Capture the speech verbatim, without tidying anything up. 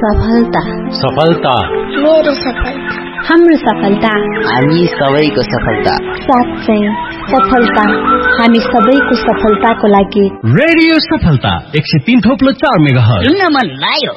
सफलता सफलता मेरो सफलता हाम्रो सफलता हामी सबैको सफलता साँच्चै सफलता हामी सबैको सफलताको लागि रेडियो सफलता एक सय तीन थोप्लो चार मेगाहर्ज सुन्न मन लाग्यो।